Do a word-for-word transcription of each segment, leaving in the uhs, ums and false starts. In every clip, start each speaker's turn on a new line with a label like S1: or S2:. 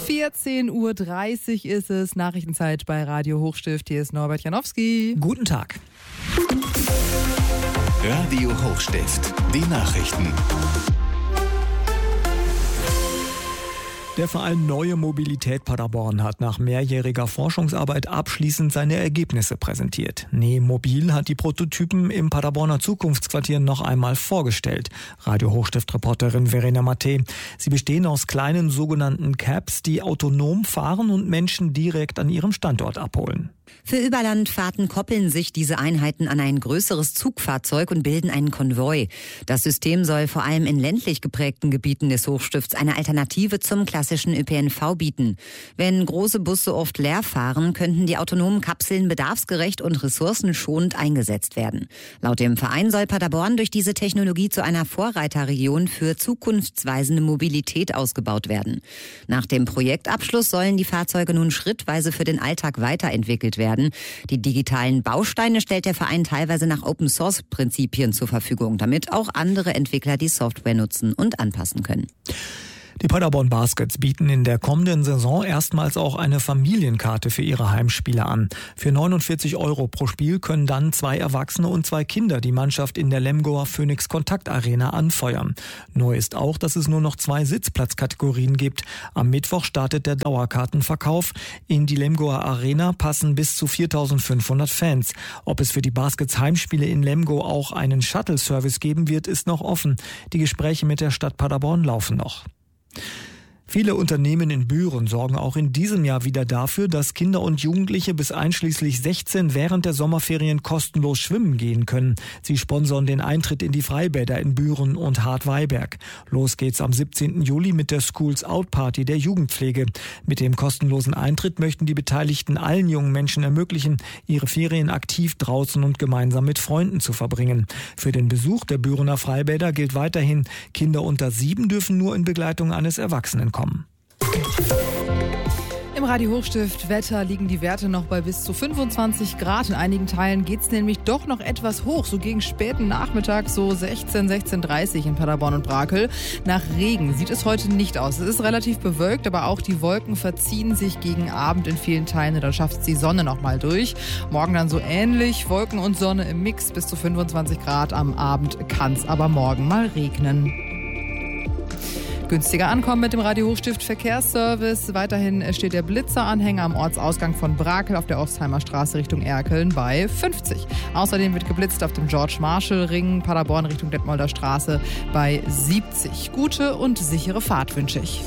S1: vierzehn Uhr dreißig ist es, Nachrichtenzeit bei Radio Hochstift. Hier ist Norbert Janowski.
S2: Guten Tag.
S3: Radio Hochstift, die Nachrichten.
S2: Der Verein Neue Mobilität Paderborn hat nach mehrjähriger Forschungsarbeit abschließend seine Ergebnisse präsentiert. Nemobil hat die Prototypen im Paderborner Zukunftsquartier noch einmal vorgestellt. Radio Hochstift-Reporterin Verena Matte. Sie bestehen aus kleinen sogenannten Cabs, die autonom fahren und Menschen direkt an ihrem Standort abholen.
S4: Für Überlandfahrten koppeln sich diese Einheiten an ein größeres Zugfahrzeug und bilden einen Konvoi. Das System soll vor allem in ländlich geprägten Gebieten des Hochstifts eine Alternative zum klassischen Ö P N V bieten. Wenn große Busse oft leer fahren, könnten die autonomen Kapseln bedarfsgerecht und ressourcenschonend eingesetzt werden. Laut dem Verein soll Paderborn durch diese Technologie zu einer Vorreiterregion für zukunftsweisende Mobilität ausgebaut werden. Nach dem Projektabschluss sollen die Fahrzeuge nun schrittweise für den Alltag weiterentwickelt werden. Die digitalen Bausteine stellt der Verein teilweise nach Open-Source-Prinzipien zur Verfügung, damit auch andere Entwickler die Software nutzen und anpassen können.
S2: Die Paderborn Baskets bieten in der kommenden Saison erstmals auch eine Familienkarte für ihre Heimspiele an. Für neunundvierzig Euro pro Spiel können dann zwei Erwachsene und zwei Kinder die Mannschaft in der Lemgoer Phoenix Kontakt Arena anfeuern. Neu ist auch, dass es nur noch zwei Sitzplatzkategorien gibt. Am Mittwoch startet der Dauerkartenverkauf. In die Lemgoer Arena passen bis zu viertausendfünfhundert Fans. Ob es für die Baskets Heimspiele in Lemgo auch einen Shuttle-Service geben wird, ist noch offen. Die Gespräche mit der Stadt Paderborn laufen noch. Viele Unternehmen in Büren sorgen auch in diesem Jahr wieder dafür, dass Kinder und Jugendliche bis einschließlich sechzehn während der Sommerferien kostenlos schwimmen gehen können. Sie sponsern den Eintritt in die Freibäder in Büren und Hartweiberg. Los geht's am siebzehnten Juli mit der Schools Out Party der Jugendpflege. Mit dem kostenlosen Eintritt möchten die Beteiligten allen jungen Menschen ermöglichen, ihre Ferien aktiv draußen und gemeinsam mit Freunden zu verbringen. Für den Besuch der Bürener Freibäder gilt weiterhin, Kinder unter sieben dürfen nur in Begleitung eines Erwachsenen kommen.
S1: Im Radio Hochstift Wetter liegen die Werte noch bei bis zu fünfundzwanzig Grad. In einigen Teilen geht es nämlich doch noch etwas hoch, so gegen späten Nachmittag, so sechzehn, sechzehn Uhr dreißig in Paderborn und Brakel. Nach Regen sieht es heute nicht aus. Es ist relativ bewölkt, aber auch die Wolken verziehen sich gegen Abend in vielen Teilen. Da schafft es die Sonne noch mal durch. Morgen dann so ähnlich, Wolken und Sonne im Mix bis zu fünfundzwanzig Grad. Am Abend kann es aber morgen mal regnen. Günstiger ankommen mit dem Radio Hochstift Verkehrsservice. Weiterhin steht der Blitzeranhänger am Ortsausgang von Brakel auf der Ostheimer Straße Richtung Erkeln bei fünfzig. Außerdem wird geblitzt auf dem George-Marshall-Ring Paderborn Richtung Detmolder Straße bei siebzig. Gute und sichere Fahrt wünsche ich.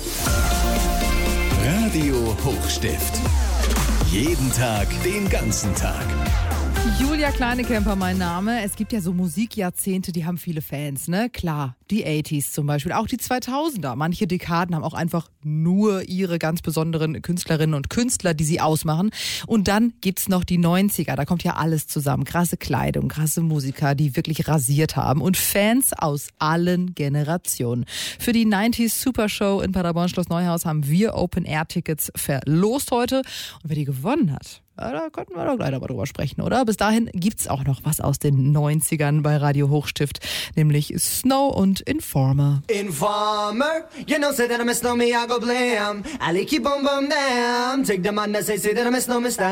S3: Radio Hochstift. Jeden Tag, den ganzen Tag.
S1: Julia Kleinekemper mein Name. Es gibt ja so Musikjahrzehnte, die haben viele Fans, ne? Klar, die achtziger zum Beispiel, auch die zweitausender. Manche Dekaden haben auch einfach nur ihre ganz besonderen Künstlerinnen und Künstler, die sie ausmachen. Und dann gibt's noch die neunziger, da kommt ja alles zusammen. Krasse Kleidung, krasse Musiker, die wirklich rasiert haben und Fans aus allen Generationen. Für die neunziger Super Show in Paderborn Schloss Neuhaus haben wir Open-Air-Tickets verlost heute. Und wer die gewonnen hat, ja, da könnten wir doch gleich mal drüber sprechen, oder? Bis dahin gibt's auch noch was aus den neunzigern bei Radio Hochstift, nämlich Snow und Informer.
S5: Informer, you know, say that I miss no me, I go blam. I like you boom boom damn. Take the man that say, say that I miss no me,